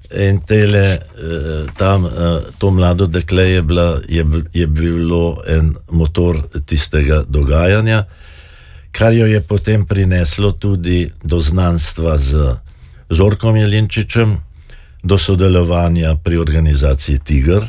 In to mlado dekle je bilo en motor tistega dogajanja, kar jo je potem prineslo tudi do znanstva z Zorkom Jelinčičem, do sodelovanja pri organizaciji Tiger.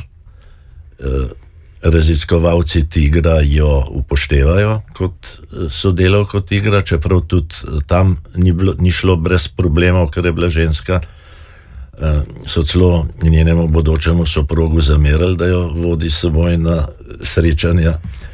Raziskovalci Tigra jo upoštevajo kot sodelavko Tigra, čeprav tudi tam ni šlo brez problemov, ker je bila ženska. So celo njenemu bodočemu soprogu zamerali, da jo vodi s seboj na srečanja.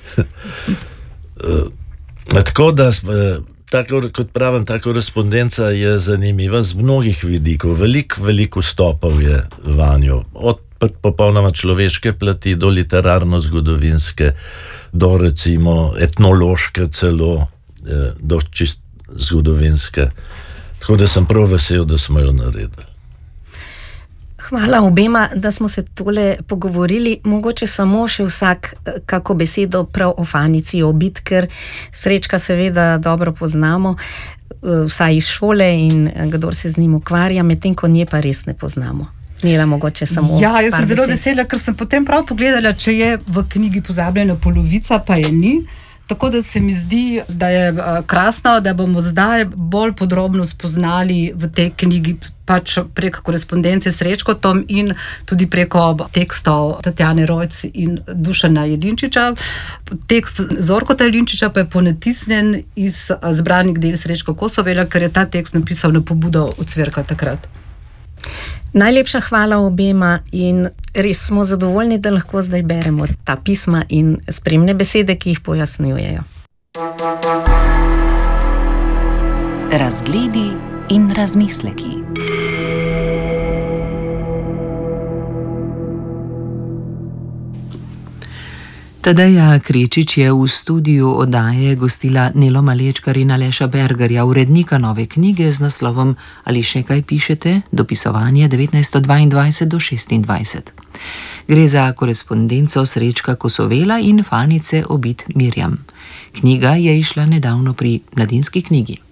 Tako da, kot pravim, ta korespondenca je zanimiva z mnogih vidikov. Veliko vstopov je vanjo, od popolnoma človeške plati do literarno-zgodovinske, do recimo etnološke celo, do čist zgodovinske. Tako da sem prav vesel, da smo jo naredili. Hvala obema, da smo se tole pogovorili. Mogoče samo še vsak kako besedo prav o Fanici Obid, ker Srečka seveda dobro poznamo, vsaj iz šole in kdor se z njim ukvarja, medtem ko nje pa res ne poznamo. Nela, mogoče samo Ja, jaz sem zelo vesela, ker sem potem prav pogledala, če je v knjigi pozabljena polovica, pa je ni. Tako da se mi zdi, da je krasno, da bomo zdaj bolj podrobno spoznali v tej knjigi pač prek korespondence s Srečkotom in tudi preko tekstov Tatjane Rojc in Dušana Jelinčiča. Tekst Zorkota Jelinčiča pa je ponatisnjen iz zbranih del Srečka Kosovela, ker je ta tekst napisal na pobudo Ocvirka takrat. Najlepša hvala obema in res smo zadovoljni, da lahko zdaj beremo ta pisma in spremne besede, ki jih pojasnjujejo. Razgledi in razmisleki. Tadeja Krečič je v studiu oddaje gostila Nelo Malečkar in Aleša Bergerja, urednika nove knjige z naslovom Ali še kaj pišete? Dopisovanje 1922 do 26. Gre za korespondenco Srečka Kosovela in Fanice Obid Mirjam. Knjiga je izšla nedavno pri Mladinski knjigi.